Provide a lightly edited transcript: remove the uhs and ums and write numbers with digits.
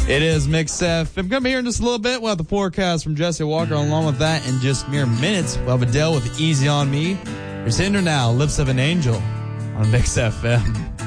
It is Mix FM. I'm going to be here in just a little bit. We'll have the forecast from Jesse Walker. Along with that, in just mere minutes, we'll have Adele with Easy on Me. You're sitting here now, Lips of an Angel on Mix FM.